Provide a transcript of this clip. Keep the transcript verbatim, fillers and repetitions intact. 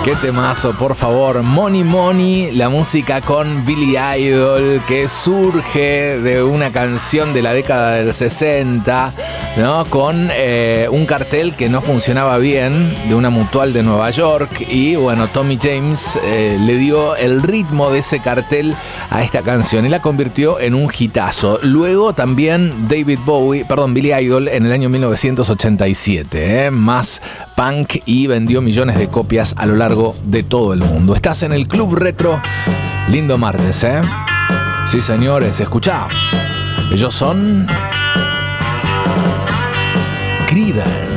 Qué temazo, por favor. Money Money, la música con Billy Idol, que surge de una canción de la década del sesenta, ¿no? Con eh, un cartel que no funcionaba bien, de una mutual de Nueva York. Y bueno, Tommy James eh, le dio el ritmo de ese cartel a esta canción y la convirtió en un hitazo. Luego también David Bowie, perdón, Billy Idol en el año mil novecientos ochenta y siete, ¿eh? Más punk y vendió millones de copias a lo largo de todo el mundo. Estás en el Club Retro. Lindo martes, ¿eh? Sí, señores, escuchá. Ellos son Creedence.